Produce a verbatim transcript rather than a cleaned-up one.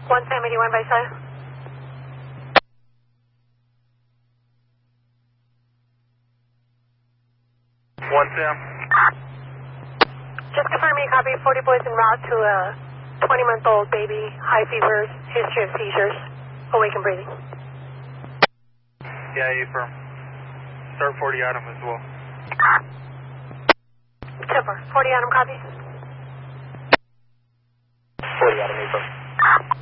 one Sam eighty-one by side. one Sam. Just confirm you copy forty boys en route to a twenty-month-old baby, high fevers, history of seizures, awake and breathing. Yeah, you firm. Start forty Adam as well. Timber, forty Adam copy. forty Adam, you firm.